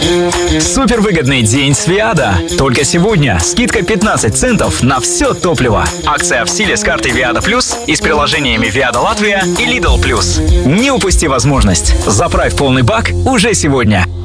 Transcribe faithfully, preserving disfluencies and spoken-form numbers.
Супервыгодный день с Виада. Только сегодня скидка пятнадцать центов на все топливо. Акция в силе с картой Виада Плюс и с приложениями Виада Латвия и Lidl Плюс. Не упусти возможность. Заправь полный бак уже сегодня.